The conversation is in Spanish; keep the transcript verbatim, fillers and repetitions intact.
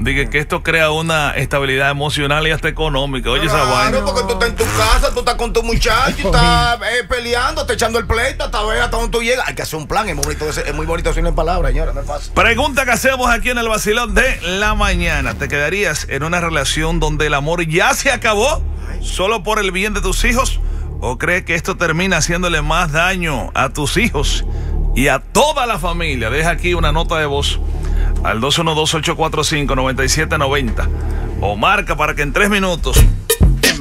Dije que esto crea una estabilidad emocional y hasta económica. Oye, claro, esa vaina. Claro, porque tú estás en tu casa, tú estás con tu muchacho, estás eh, peleando, te echando el pleito, hasta ver hasta dónde tú llegas. Hay que hacer un plan, es muy bonito, es muy bonito decirlo en palabras, señora, no es fácil. Pregunta que hacemos aquí en el vacilón de la mañana. ¿Te quedarías en una relación donde el amor ya se acabó solo por el bien de tus hijos? ¿O crees que esto termina haciéndole más daño a tus hijos y a toda la familia? Deja aquí una nota de voz al dos uno dos, ocho cuatro cinco, nueve siete nueve cero o marca para que en tres minutos